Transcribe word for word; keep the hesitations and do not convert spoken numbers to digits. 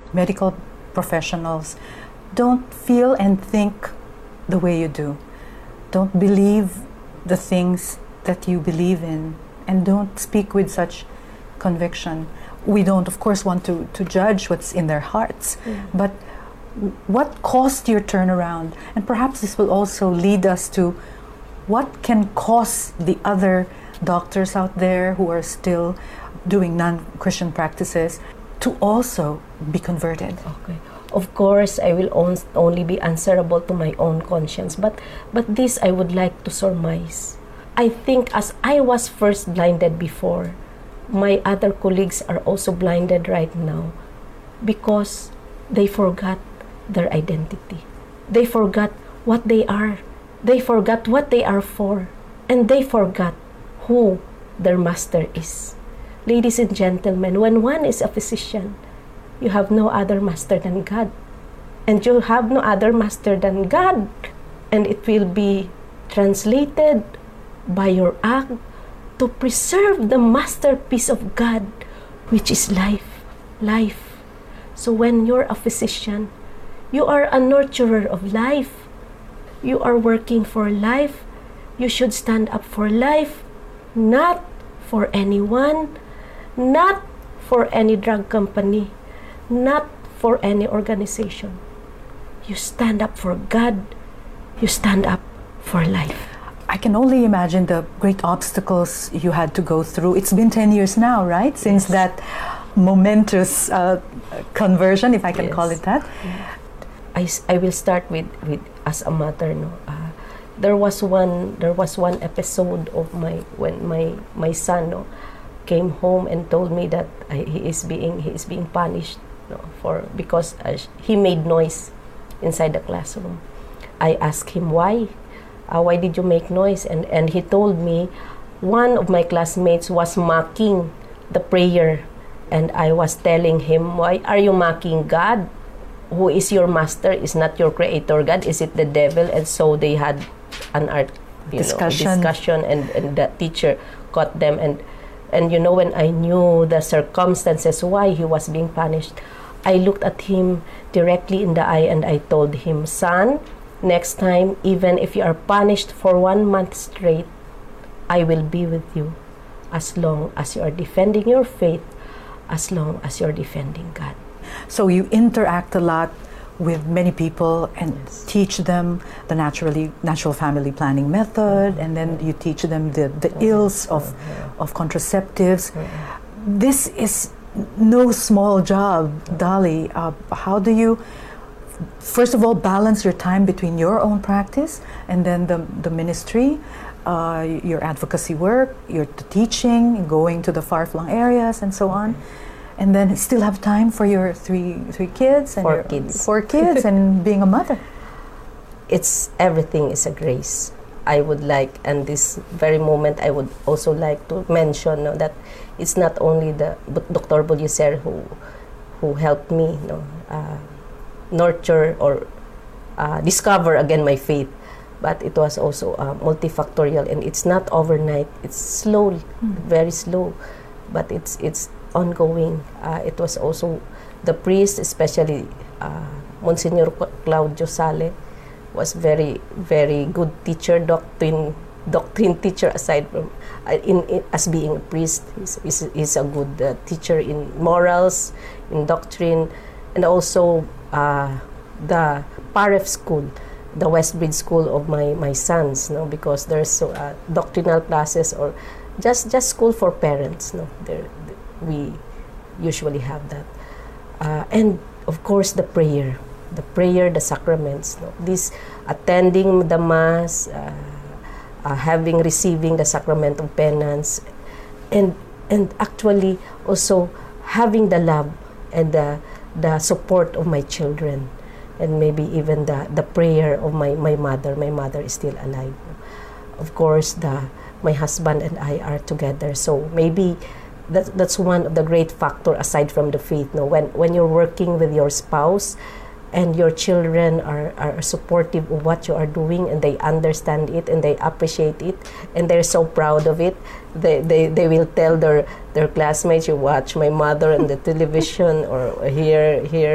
medical professionals don't feel and think the way you do. Don't believe the things that you believe in, and don't speak with such conviction. We don't, of course, want to, to judge what's in their hearts, mm. but what caused your turnaround? And perhaps this will also lead us to what can cause the other doctors out there who are still doing non-Christian practices to also be converted. Okay. Of course, I will on, only be answerable to my own conscience, but but this I would like to surmise. I think as I was first blinded before, my other colleagues are also blinded right now because they forgot their identity. They forgot what they are. They forgot what they are for. And they forgot who their master is. Ladies and gentlemen, when one is a physician, you have no other master than God. And you have no other master than God. And it will be translated by your act to preserve the masterpiece of God, which is life. Life. So when you're a physician, you are a nurturer of life. You are working for life. You should stand up for life, not for anyone, not for any drug company, not for any organization. You stand up for God. You stand up for life. I can only imagine the great obstacles you had to go through. It's been ten years now, right? Since yes. that momentous uh, conversion, if I can yes. call it that. Yeah. I, I will start with, with as a mother. No, uh, there was one there was one episode of my when my my son no, came home and told me that I, he is being he is being punished no, for because uh, he made noise inside the classroom. I asked him why. Uh, why did you make noise? And and he told me one of my classmates was mocking the prayer, and I was telling him, why are you mocking God? Who is your master? Is not your creator God? Is it the devil? And so they had an art you discussion, know, discussion and, and the teacher caught them. And, and you know, when I knew the circumstances why he was being punished, I looked at him directly in the eye and I told him, son, next time, even if you are punished for one month straight, I will be with you as long as you are defending your faith, as long as you're defending God. So you interact a lot with many people and yes. teach them the naturally natural family planning method, mm-hmm. and then you teach them the, the mm-hmm. ills of, mm-hmm. of contraceptives. Mm-hmm. This is no small job, Dolly. Uh, how do you, first of all, balance your time between your own practice and then the, the ministry, uh, your advocacy work, your the teaching, going to the far-flung areas and so on? And then still have time for your three three kids and four your, kids, four kids, and being a mother. It's everything is a grace. I would like, and this very moment, I would also like to mention no, that it's not only the Doctor Boliuser who who helped me no, uh, nurture or uh, discover again my faith, but it was also uh, multifactorial, and it's not overnight. It's slow, mm. very slow, but it's it's. ongoing. Uh, it was also the priest, especially uh, Monsignor Claudio Sale, was very, very good teacher, doctrine, doctrine teacher aside from uh, in, in as being a priest. He's, he's, he's a good uh, teacher in morals, in doctrine, and also uh, the P A R E F school, the Westbridge school of my my sons, no, because there's uh, doctrinal classes or just just school for parents, no, there. We usually have that. Uh, and of course the prayer, the prayer, the sacraments, no? This attending the Mass, uh, uh, having, receiving the sacrament of penance, and and actually also having the love and the, the support of my children, and maybe even the, the prayer of my, my mother. My mother is still alive. Of course, the my husband and I are together, so maybe That, that's one of the great factor aside from the faith. No, when when you're working with your spouse and your children are, are supportive of what you are doing and they understand it and they appreciate it and they're so proud of it, they they, they will tell their, their classmates, you watch my mother on the television or here here